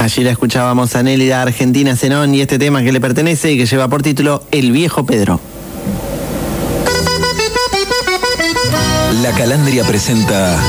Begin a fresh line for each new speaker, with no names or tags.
Allí la escuchábamos a Nélida Argentina Zenón y este tema que le pertenece y que lleva por título El Viejo Pedro.
La Calandria presenta